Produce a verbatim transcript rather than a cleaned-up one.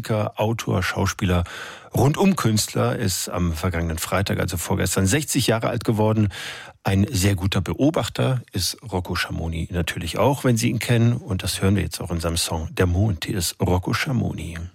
Musiker, Autor, Schauspieler, Rundumkünstler, ist am vergangenen Freitag, also vorgestern, sechzig Jahre alt geworden. Ein sehr guter Beobachter ist Rocco Schamoni natürlich auch, wenn Sie ihn kennen. Und das hören wir jetzt auch in seinem Song Der Mond. Hier ist Rocco Schamoni.